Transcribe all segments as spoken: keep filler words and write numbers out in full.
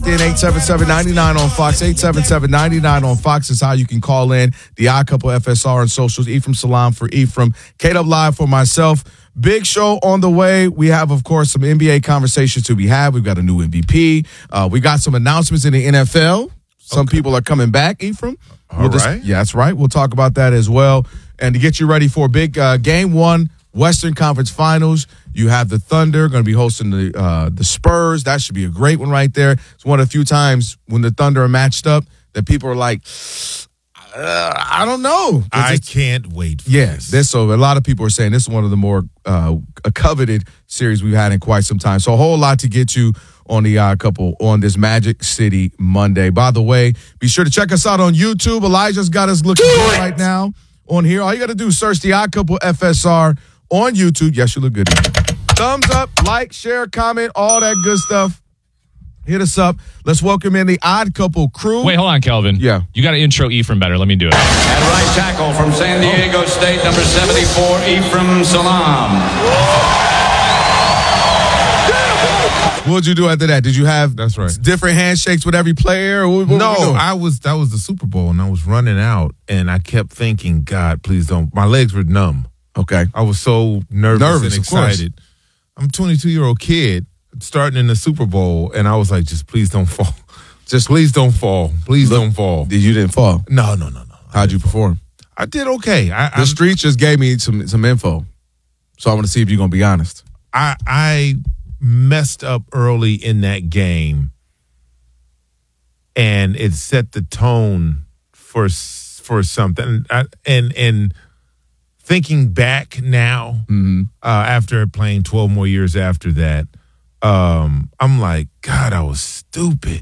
in. eight seven seven, nine nine on Fox. eight seven seven, nine nine on Fox is how you can call in. The Odd Couple F S R on socials. Ephraim Salam for Ephraim. K-Dub Live for myself. Big show on the way. We have, of course, some N B A conversations to be had. We've got a new M V P. Uh, we got some announcements in the N F L. Some okay. people are coming back, Ephraim. All we'll right. Just, yeah, that's right. We'll talk about that as well. And to get you ready for a big uh, game one, Western Conference Finals, you have the Thunder going to be hosting the uh, the Spurs. That should be a great one right there. It's one of the few times when the Thunder are matched up that people are like, uh, I don't know. I can't wait for yeah, this. this. So a lot of people are saying this is one of the more uh, coveted series we've had in quite some time. So a whole lot to get you on the Odd Couple on this Magic City Monday. By the way, be sure to check us out on YouTube. Elijah's got us looking good right now on here. All you got to do is search the Odd Couple F S R on YouTube. Yes, you look good. Thumbs up, like, share, comment, all that good stuff. Hit us up. Let's welcome in the Odd Couple crew. Wait, hold on, Kelvin. Yeah. You got to intro Ephraim better. Let me do it. At right tackle from San Diego State, number seventy-four, Ephraim Salam. What did you do after that? Did you have That's right. different handshakes with every player? Or what, what no, were you doing? I was. That was the Super Bowl, and I was running out, and I kept thinking, God, please don't. My legs were numb. Okay. I was so nervous, Nervous, and of course. excited. I'm a twenty-two-year-old kid starting in the Super Bowl, and I was like, just please don't fall. Just please don't fall. Please Look, don't fall. Did you didn't fall? No, no, no, no. How'd you perform? I did okay. I, The streets just gave me some some info, so I want to see if you're gonna be honest. I I messed up early in that game, and it set the tone for for something. I, and and thinking back now, Mm-hmm. uh, after playing twelve more years after that, um, I'm like, God, I was stupid.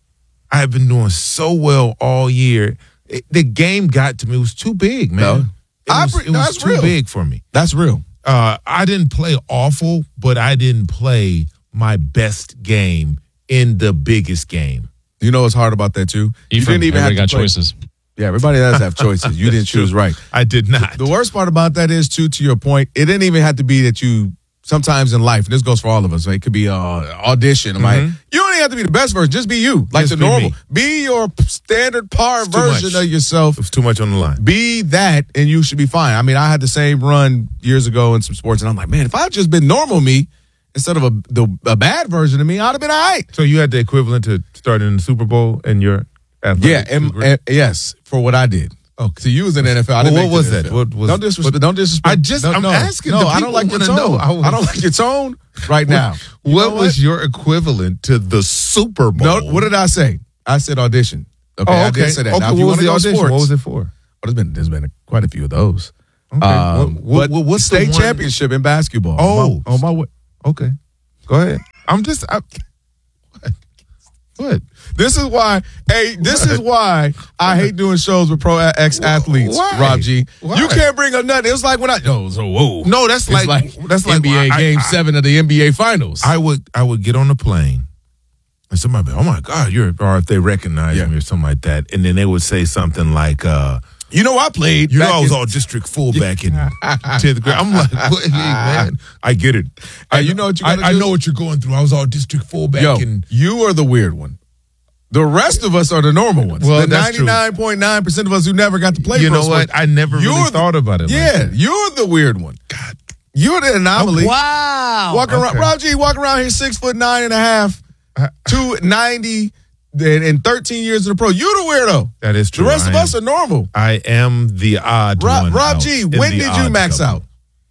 I had been doing so well all year. It, the game got to me. It was too big, man. No. It I was, pre- it was that's too real. big for me. That's real. Uh, I didn't play awful, but I didn't play my best game in the biggest game. You know what's hard about that too? You Ephraim, didn't even have everybody to got play. choices. Yeah, everybody does have choices. You didn't choose right. I did not. The worst part about that is, too, to your point, it didn't even have to be that you, sometimes in life, and this goes for all of us, right? It could be an audition. I'm like, you don't even have to be the best version. Just be you, like Just the be normal. me. Be your standard par It's too version much. of yourself. It was too much on the line. Be that, and you should be fine. I mean, I had the same run years ago in some sports, and I'm like, man, if I had just been normal me instead of a, the, a bad version of me, I'd have been all right. So you had the equivalent to starting in the Super Bowl and your Yeah, athletic and, degree? and- yes, for what I did. Okay. So you was in the N F L. I Well, didn't what make it was to the that? N F L. What was- don't disrespect. what- don't disrespect. I just- no, I'm no, asking No, the I don't people like your wanna tone. know. I was- I don't like your tone right now. You What know was your equivalent to the Super Bowl? No, what did I say? I said audition. Okay, Oh, I okay. did say that. Okay, Now, if what you was wanna the go audition? sports, What was it for? well, there's been there's been quite a few of those. Okay. Um, What- what- but what's the state one- championship in basketball. Oh. on my, on my way. Okay. Go ahead. I'm just. I, what? What? This is why. Hey, this is why I hate doing shows with pro ex athletes. Why? Rob G. Why? You can't bring up nothing. It's like when I. No, so whoa. No, that's It's like, like that's like N B A I- Game I- Seven of the N B A Finals. I would I would get on the plane and somebody would be, oh my God, you're or if they recognize Yeah. me or something like that. And then they would say something like, uh, you know, I played. you know, back I was in- all district fullback in tenth grade. I'm like, what, hey, man, I get it. I, Hey, you know what you I, gotta I do? know what you're going through. I was all district fullback Yo, in you are the weird one. The rest of us are the normal ones. Well, the that's true. ninety-nine point nine percent of us who never got to play. You pro know what? sports. I never really You're the- thought about it. Yeah, like that. you're the weird one. God, you're the anomaly. Wow. Walking around, Okay. Rob G, walking around here six foot nine and a half, two ninety, and, and thirteen years in the pro. You the weirdo. That is true. The rest I of am- us are normal. I am the odd Rob, one. Rob out G, in when the did you odd max couple. out?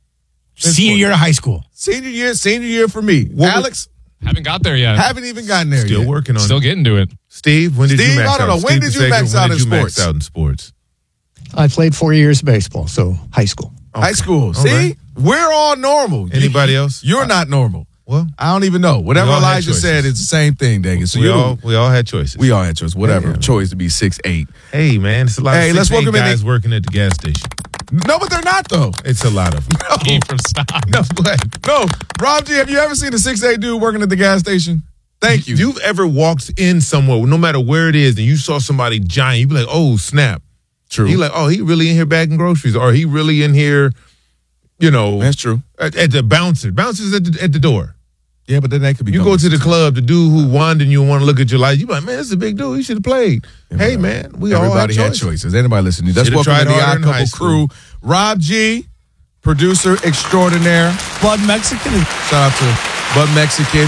Senior year of high school. Senior year, senior year for me. What was- Alex, Haven't got there yet. haven't even gotten there Still yet. working on Still it. getting to it. Steve, when did Steve, you max I don't out? know. When Steve did you DeSager, max when out did in you max sports? out in sports? I played four years of baseball, so high school. High school. All See, right. we're all normal. Anybody else? You're not normal. Well, I don't even know. Whatever We all had Elijah choices. said, it's the same thing, dang it. So we you, all we all had choices. we all had choice. Whatever Yeah. choice to be six eight. Hey man, it's a lot Hey, of let's six, eight welcome in guys the- working at the gas station. No, but they're not though. It's a lot of them. Ephraim, stop. No, what? No, Rob G, have you ever seen a six eight dude working at the gas station? Thank you. If you've ever walked in somewhere, no matter where it is, and you saw somebody giant, you'd be like, "Oh snap!" True. He like, "Oh, he really in here bagging groceries, or he really in here, you know, That's true. at, at the bouncer. Bouncers at the, at the door. Yeah, but then they could be. You go to the club, the dude who won, and you want to look at your life. You be like, man, this is a big dude. He should have played. Yeah, hey, man, we all everybody had had choices. choices. Anybody listening? That's Should've welcome to the tried Odd harder in high Couple school. crew. Rob G, producer extraordinaire. Bud Mexican. Shout out to Bud Mexican.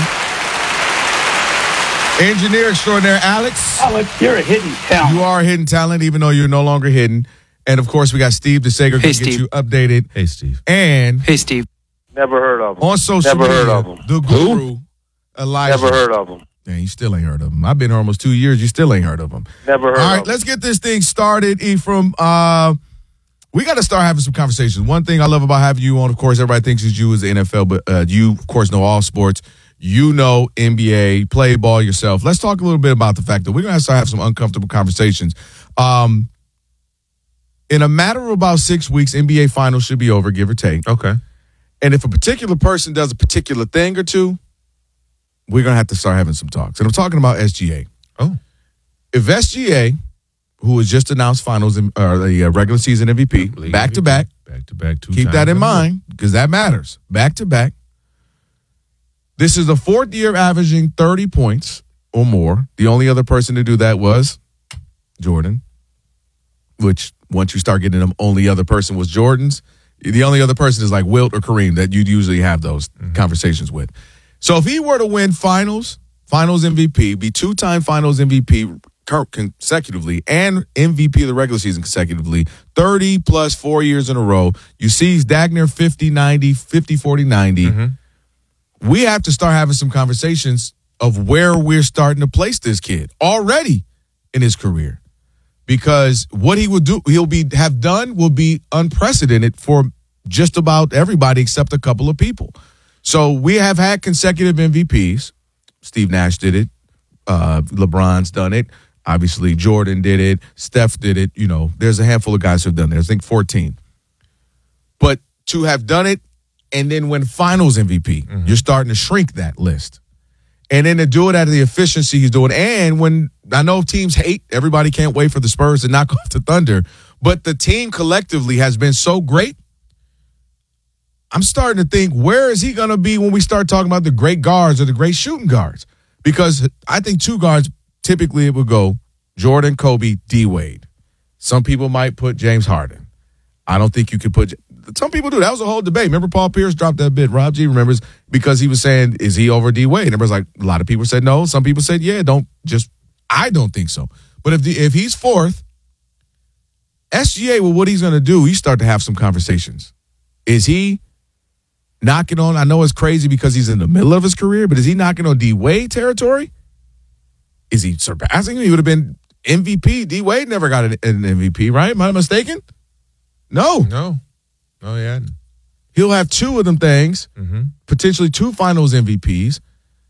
Engineer extraordinaire, Alex. Alex, you're a hidden talent. You are a hidden talent, even though you're no longer hidden. And of course, we got Steve DeSager Hey, to get Steve. you updated. Hey, Steve. And Hey, Steve. Never heard of him. on social Never media, heard of him. the guru, Elijah. Never heard of him. Man, you still ain't heard of him. I've been here almost two years. You still ain't heard of him. Never heard All right, of him. let's get this thing started, Ephraim. Uh, we got to start having some conversations. One thing I love about having you on, of course, everybody thinks it's you as the N F L, but uh, you, of course, know all sports. You know N B A, play ball yourself. Let's talk a little bit about the fact that we're going to have to have some uncomfortable conversations. Um, in a matter of about six weeks, N B A finals should be over, give or take. Okay. And if a particular person does a particular thing or two, we're going to have to start having some talks. And I'm talking about S G A. Oh. If S G A, who has just announced finals or uh, the uh, regular season M V P, back to back, Back to back. Two keep times that in a mind because that matters. Back to back. This is the fourth year averaging thirty points or more. The only other person to do that was Jordan, which once you start getting them, only other person was Jordan's. The only other person is like Wilt or Kareem that you'd usually have those mm-hmm. conversations with. So if he were to win finals, finals M V P, be two-time finals M V P consecutively and M V P of the regular season consecutively, thirty plus four years in a row, you see Dagner fifty ninety, fifty forty ninety. Mm-hmm. We have to start having some conversations of where we're starting to place this kid already in his career. Because what he will do, he'll be have done will be unprecedented for just about everybody except a couple of people. So we have had consecutive M V Ps. Steve Nash did it. Uh, LeBron's done it. Obviously, Jordan did it. Steph did it. You know, there's a handful of guys who have done it. I think fourteen. But to have done it and then win finals M V P, mm-hmm. you're starting to shrink that list. And then to do it at the efficiency he's doing. And when I know teams hate, everybody can't wait for the Spurs to knock off the Thunder. But the team collectively has been so great. I'm starting to think, where is he going to be when we start talking about the great guards or the great shooting guards? Because I think two guards, typically it would go Jordan, Kobe, D-Wade. Some people might put James Harden. I don't think you could put – some people do. That was a whole debate. Remember Paul Pierce dropped that bit. Rob G remembers because he was saying, is he over D-Wade? And everybody's like, a lot of people said no. Some people said, yeah, don't just – I don't think so. But if the, if he's fourth, S G A, well, what he's going to do, you start to have some conversations. Is he – knocking on, I know it's crazy because he's in the middle of his career, but is he knocking on D-Wade territory? Is he surpassing him? He would have been M V P. D-Wade never got an, an M V P, right? Am I mistaken? No. No. Oh, yeah. He'll have two of them things, mm-hmm. potentially two finals M V Ps.